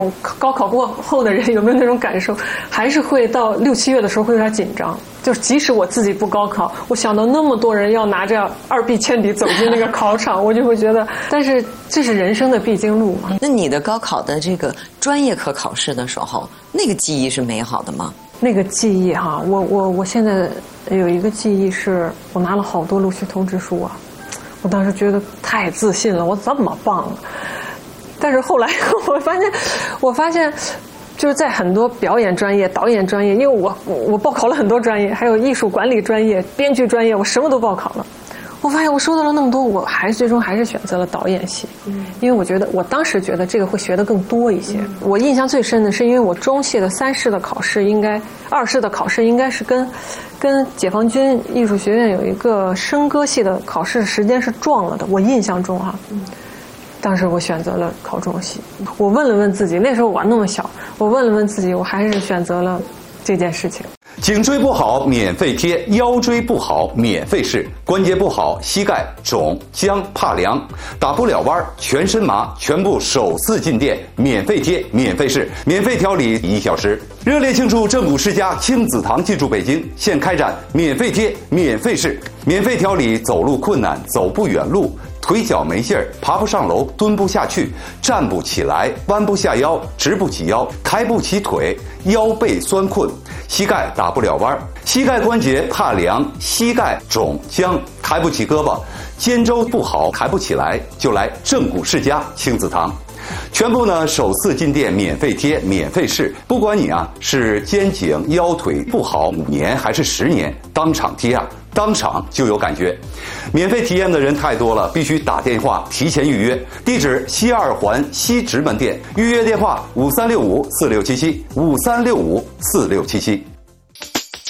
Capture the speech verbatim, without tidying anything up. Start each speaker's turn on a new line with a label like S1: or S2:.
S1: 高考过后的人有没有那种感受？还是会到六七月的时候会有点紧张。就是即使我自己不高考，我想到那么多人要拿着二 B 铅笔走进那个考场，我就会觉得，但是这是人生的必经路嘛。
S2: 那你的高考的这个专业课考试的时候，那个记忆是美好的吗？
S1: 那个记忆哈，我我我现在有一个记忆是，我拿了好多录取通知书啊，我当时觉得太自信了，我这么棒了。但是后来我发现，我发现。就是在很多表演专业、导演专业，因为我我报考了很多专业，还有艺术管理专业、编剧专业，我什么都报考了。我发现我收到了那么多，我还是最终还是选择了导演系，因为我觉得我当时觉得这个会学得更多一些。我印象最深的是，因为我中戏的三试的考试应该二试的考试应该是跟跟解放军艺术学院有一个声歌系的考试时间是撞了的。我印象中哈、啊。当时我选择了考中戏，我问了问自己，那时候我那么小，我问了问自己，我还是选择了这件事情。
S3: 颈椎不好免费贴，腰椎不好免费试，关节不好膝盖肿僵怕凉，打不了弯全身麻，全部首次进店免费贴免费试，免费调理一小时。热烈庆祝正骨世家亲子堂进驻北京，现开展免费贴免费试，免费调理走路困难走不远路，腿脚没劲儿，爬不上楼，蹲不下去，站不起来，弯不下腰，直不起腰，抬不起腿，腰背酸困，膝盖打不了弯，膝盖关节怕凉，膝盖肿僵，抬不起胳膊，肩周不好，抬不起来，就来正骨世家亲子堂。全部呢首次进店免费贴免费试，不管你啊是肩颈腰腿不好五年还是十年，当场贴啊当场就有感觉。免费体验的人太多了，必须打电话提前预约。地址西二环西直门店，预约电话五三六五四六七七五三六五四六七七。